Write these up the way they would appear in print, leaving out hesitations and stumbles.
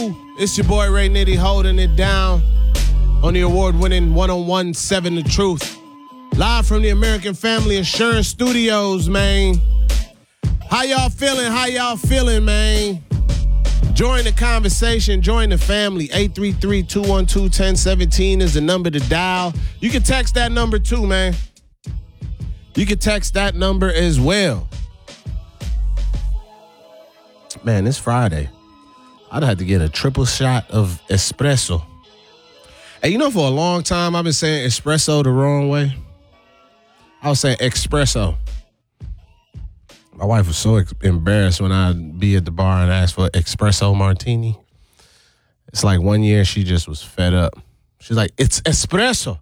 It's your boy Ray Nitty holding it down on the award-winning 101.7 The Truth. Live from the American Family Insurance Studios, man. How y'all feeling, man? Join the conversation. Join the family. 833-212-1017 is the number to dial. You can text that number too, man. You can text that number as well. Man, it's Friday. I'd have to get a triple shot of espresso. Hey, you know, for a long time, I've been saying espresso the wrong way. I was saying espresso. My wife was so embarrassed when I'd be at the bar and ask for espresso martini. It's like one year she just was fed up. She's like, it's espresso.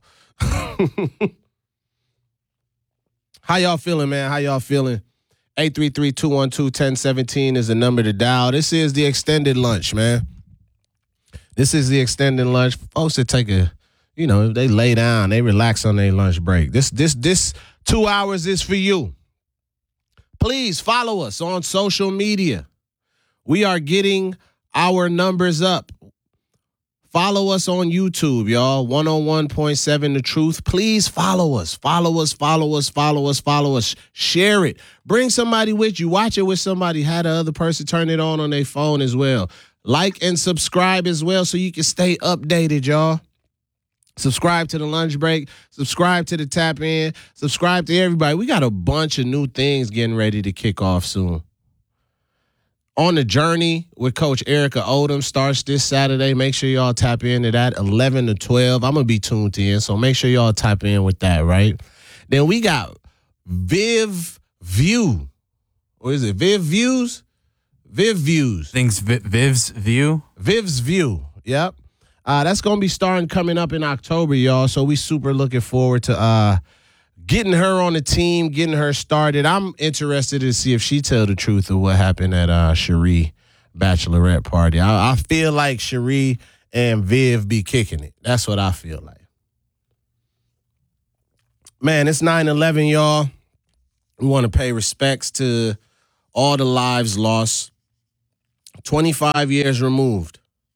How y'all feeling, man? How y'all feeling? 833-212-1017 is the number to dial. This is the extended lunch, man. This is the extended lunch. Folks that take they lay down, they relax on their lunch break. This 2 hours is for you. Please follow us on social media. We are getting our numbers up. Follow us on YouTube, y'all. 101.7 The Truth. Please follow us. Follow us. Share it. Bring somebody with you. Watch it with somebody. Have the other person turn it on their phone as well. Like and subscribe as well so you can stay updated, y'all. Subscribe to the lunch break. Subscribe to the tap in. Subscribe to everybody. We got a bunch of new things getting ready to kick off soon. On the Journey with Coach Erica Odom starts this Saturday. Make sure y'all tap into that 11 to 12. I'm going to be tuned in, so make sure y'all tap in with that, right? Then we got Viv View. Or is it Viv Views? Viv Views. Things Viv's View? Viv's View, yep. That's going to be coming up in October, y'all, so we super looking forward to getting her on the team, getting her started. I'm interested to see if she tell the truth of what happened at Cherie bachelorette party. I feel like Cherie and Viv be kicking it. That's what I feel like. Man, it's 9/11, y'all. We want to pay respects to all the lives lost. 25 years removed.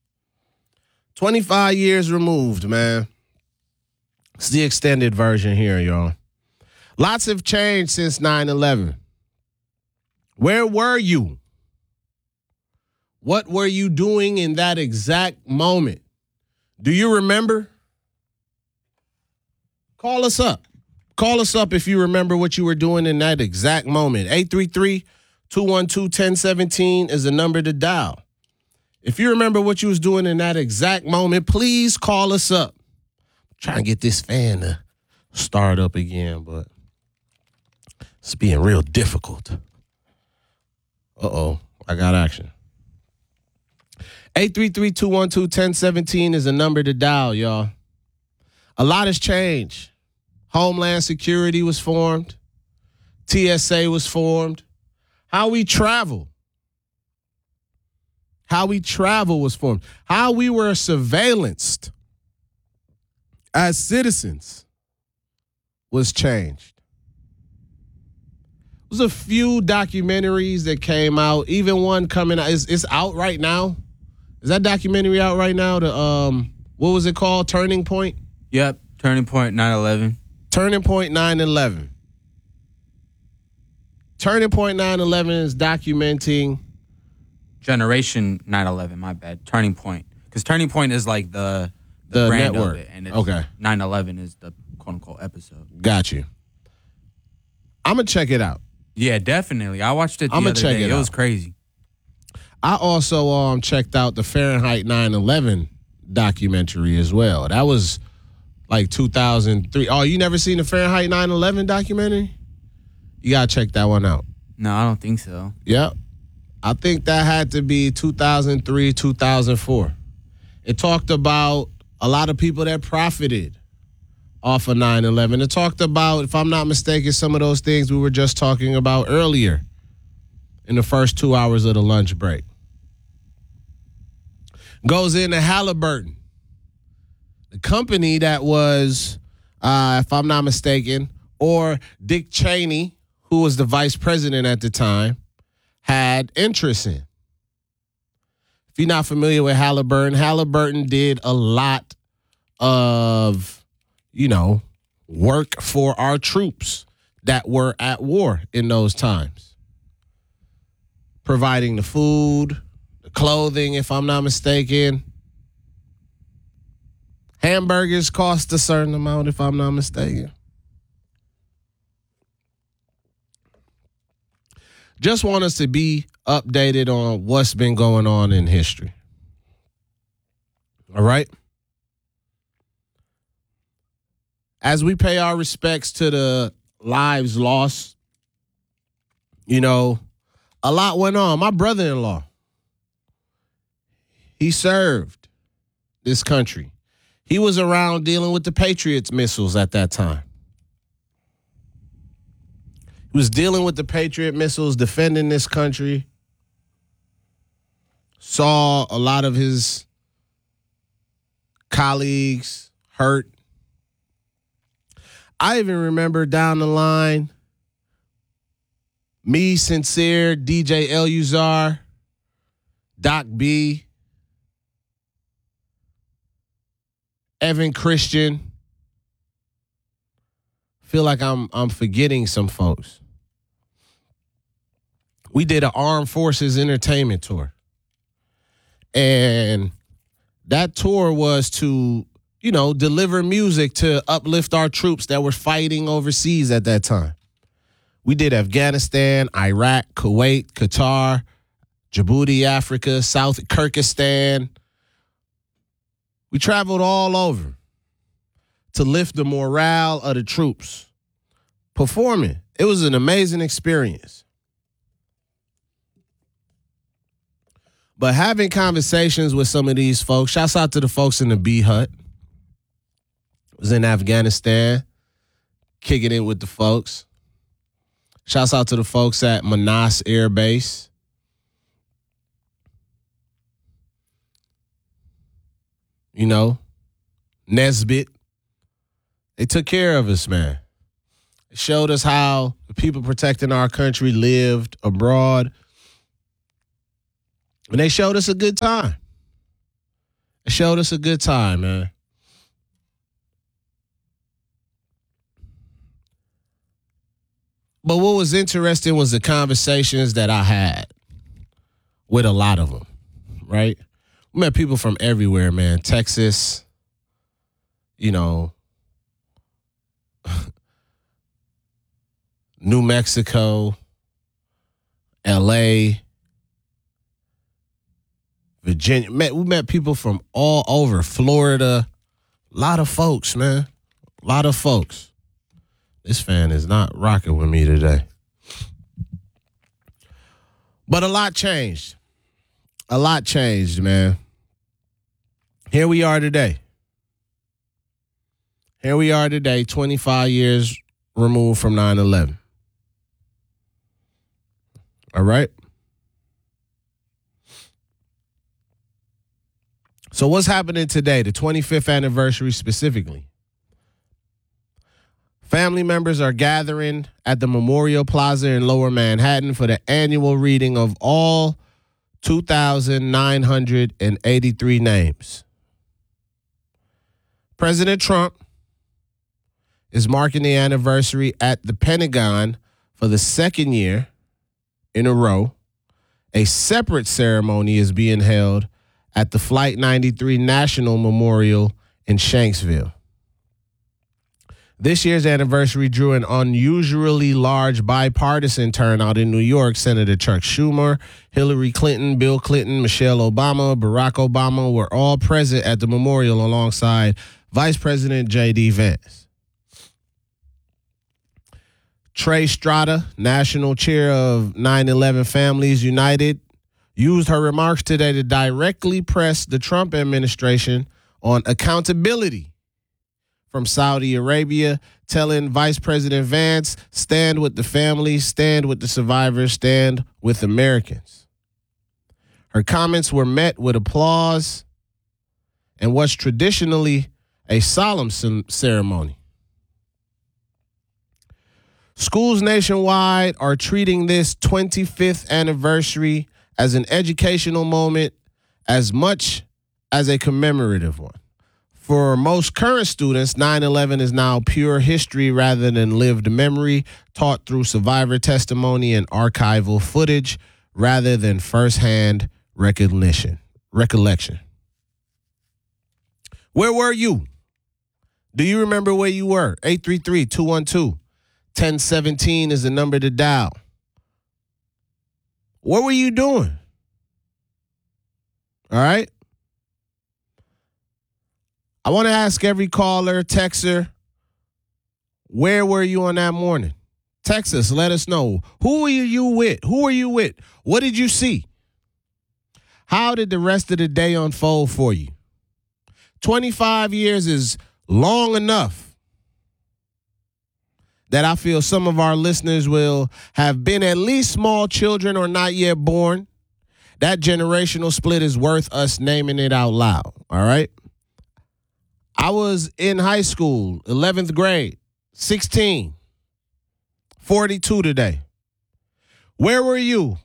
25 years removed, man. It's the extended version here, y'all. Lots have changed since 9/11. Where were you? What were you doing in that exact moment? Do you remember? Call us up. Call us up if you remember what you were doing in that exact moment. 833-212-1017 is the number to dial. If you remember what you was doing in that exact moment, please call us up. I'm trying to get this fan to start up again, but it's being real difficult. Uh-oh, I got action. 833-212-1017 is the number to dial, y'all. A lot has changed. Homeland Security was formed. TSA was formed. How we travel was formed. How we were surveillanced as citizens was changed. There's a few documentaries that came out. Even one coming out. It's out right now. Is that documentary out right now? What was it called? Turning Point? Yep. Turning Point 9/11. Turning Point 9/11. Turning Point 9/11 is documenting Generation 9/11, my bad. Turning Point. Because Turning Point is like the brand network. of it. And it's okay. 9/11 is the quote-unquote episode. Got you. I'm going to check it out. Yeah, definitely. I watched it the other day. It was crazy. I also checked out the Fahrenheit 9/11 documentary as well. That was like 2003. Oh, you never seen the Fahrenheit 9/11 documentary? You got to check that one out. No, I don't think so. Yep. I think that had to be 2003, 2004. It talked about a lot of people that profited off of 9/11. It talked about, if I'm not mistaken, some of those things we were just talking about earlier in the first 2 hours of the lunch break. Goes into Halliburton, the company that was, if I'm not mistaken, or Dick Cheney, who was the vice president at the time, had interest in. If you're not familiar with Halliburton, Halliburton did a lot of, work for our troops that were at war in those times. Providing the food, the clothing, if I'm not mistaken. Hamburgers cost a certain amount, if I'm not mistaken. Just want us to be updated on what's been going on in history. All right? As we pay our respects to the lives lost, a lot went on. My brother-in-law, he served this country. He was around dealing with the Patriots missiles at that time. He was dealing with the Patriot missiles, defending this country. Saw a lot of his colleagues hurt. I even remember down the line, me, Sincere, DJ Eluzar, Doc B, Evan Christian. Feel like I'm forgetting some folks. We did an Armed Forces Entertainment tour. And that tour was to, deliver music to uplift our troops that were fighting overseas at that time. We did Afghanistan, Iraq, Kuwait, Qatar, Djibouti, Africa, South Kyrgyzstan. We traveled all over to lift the morale of the troops performing. It was an amazing experience. But having conversations with some of these folks, shouts out to the folks in the B Hut. Was in Afghanistan, kicking it with the folks. Shouts out to the folks at Manas Air Base. Nesbitt. They took care of us, man. It showed us how the people protecting our country lived abroad. And they showed us a good time. It showed us a good time, man. But what was interesting was the conversations that I had with a lot of them, right? We met people from everywhere, man. Texas, New Mexico, LA, Virginia. We met people from all over, Florida. A lot of folks, man. A lot of folks. This fan is not rocking with me today. But a lot changed. A lot changed, man. Here we are today. 25 years removed from 9/11. All right? So what's happening today, the 25th anniversary specifically? Family members are gathering at the Memorial Plaza in Lower Manhattan for the annual reading of all 2,983 names. President Trump is marking the anniversary at the Pentagon for the second year in a row. A separate ceremony is being held at the Flight 93 National Memorial in Shanksville. This year's anniversary drew an unusually large bipartisan turnout in New York. Senator Chuck Schumer, Hillary Clinton, Bill Clinton, Michelle Obama, Barack Obama were all present at the memorial alongside Vice President J.D. Vance. Trey Strada, national chair of 9/11 Families United, used her remarks today to directly press the Trump administration on accountability from Saudi Arabia, telling Vice President Vance, stand with the families, stand with the survivors, stand with Americans. Her comments were met with applause and what's traditionally a solemn ceremony. Schools nationwide are treating this 25th anniversary as an educational moment as much as a commemorative one. For most current students, 9/11 is now pure history rather than lived memory, taught through survivor testimony and archival footage rather than firsthand recollection. Where were you? Do you remember where you were? 833-212-1017 is the number to dial. What were you doing? All right? I want to ask every caller, texter, where were you on that morning? Text us, let us know. Who were you with? Who were you with? What did you see? How did the rest of the day unfold for you? 25 years is long enough that I feel some of our listeners will have been at least small children or not yet born. That generational split is worth us naming it out loud, all right? I was in high school, 11th grade, 16, 42 today. Where were you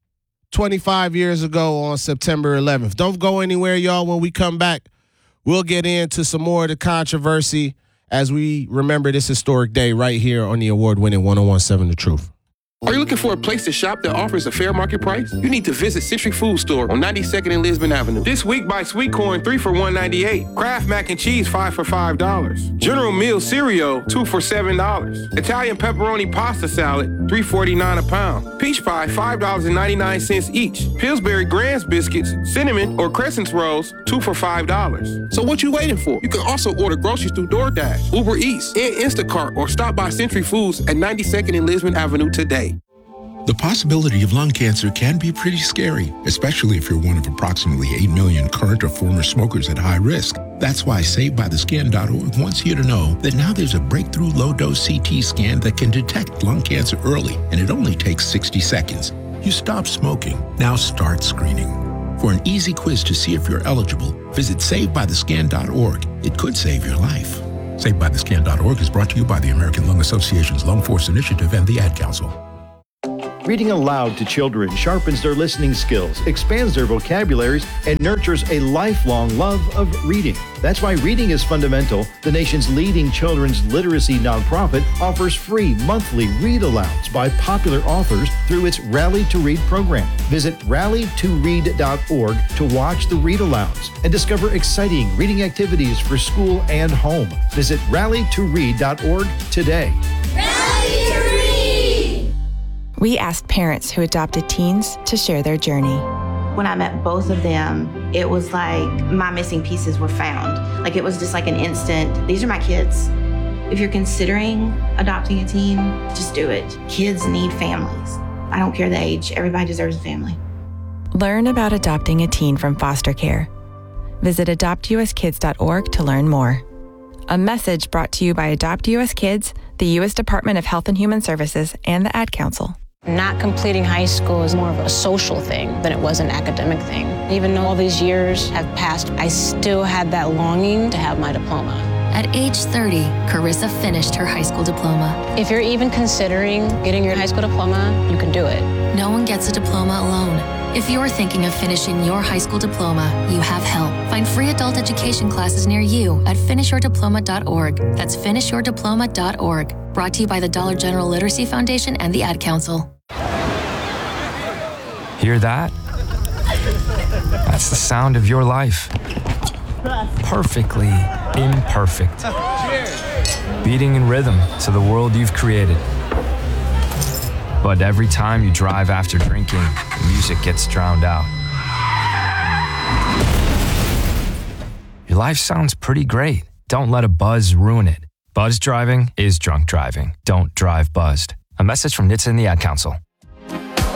25 years ago on September 11th? Don't go anywhere, y'all. When we come back, we'll get into some more of the controversy as we remember this historic day right here on the award-winning 101.7 The Truth. Are you looking for a place to shop that offers a fair market price? You need to visit Century Food Store on 92nd and Lisbon Avenue. This week, buy sweet corn 3 for $1.98. Kraft mac and cheese 5 for $5. General Mills cereal 2 for $7. Italian pepperoni pasta salad $3.49 a pound. Peach pie $5.99 each. Pillsbury Grand's biscuits, cinnamon or crescent rolls 2 for $5. So what you waiting for? You can also order groceries through DoorDash, Uber Eats, and Instacart, or stop by Century Foods at 92nd and Lisbon Avenue today. The possibility of lung cancer can be pretty scary, especially if you're one of approximately 8 million current or former smokers at high risk. That's why SaveByTheScan.org wants you to know that now there's a breakthrough low-dose CT scan that can detect lung cancer early, and it only takes 60 seconds. You stop smoking. Now start screening. For an easy quiz to see if you're eligible, visit SaveByTheScan.org. It could save your life. SaveByTheScan.org is brought to you by the American Lung Association's Lung Force Initiative and the Ad Council. Reading aloud to children sharpens their listening skills, expands their vocabularies, and nurtures a lifelong love of reading. That's why Reading is Fundamental, the nation's leading children's literacy nonprofit, offers free monthly read-alouds by popular authors through its Rally to Read program. Visit rallytoread.org to watch the read-alouds and discover exciting reading activities for school and home. Visit rallytoread.org today. Rally to Read! We asked parents who adopted teens to share their journey. When I met both of them, it was like my missing pieces were found. Like it was just like an instant, these are my kids. If you're considering adopting a teen, just do it. Kids need families. I don't care the age, everybody deserves a family. Learn about adopting a teen from foster care. Visit adoptuskids.org to learn more. A message brought to you by Adopt US Kids, the U.S. Department of Health and Human Services, and the Ad Council. Not completing high school is more of a social thing than it was an academic thing. Even though all these years have passed, I still had that longing to have my diploma. At age 30, Carissa finished her high school diploma. If you're even considering getting your high school diploma, you can do it. No one gets a diploma alone. If you're thinking of finishing your high school diploma, you have help. Find free adult education classes near you at finishyourdiploma.org. That's finishyourdiploma.org. Brought to you by the Dollar General Literacy Foundation and the Ad Council. Hear that? That's the sound of your life. Perfectly imperfect. Beating in rhythm to the world you've created. But every time you drive after drinking, the music gets drowned out. Your life sounds pretty great. Don't let a buzz ruin it. Buzz driving is drunk driving. Don't drive buzzed. A message from NHTSA and the Ad Council.